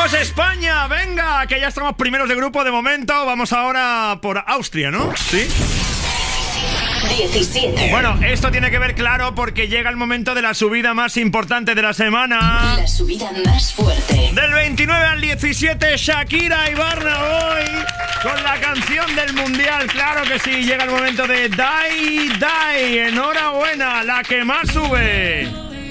Vamos España, venga, que ya estamos primeros de grupo de momento. Vamos ahora por Austria, ¿no? Sí. 17. Bueno, esto tiene que ver, claro, porque llega el momento de la subida más importante de la semana. La subida más fuerte. Del 29 al 17, Shakira y Burna Boy con la canción del Mundial. Claro que sí, llega el momento de Die Die. Enhorabuena, la que más sube.